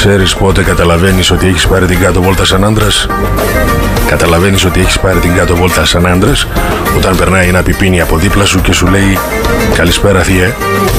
Ξέρεις πότε καταλαβαίνεις ότι έχεις πάρει την κάτω βόλτα σαν άντρας? Καταλαβαίνεις ότι έχεις πάρει την κάτω βόλτα σαν άντρας όταν περνάει ένα πιπίνι από δίπλα σου και σου λέει «Καλησπέρα, θείε».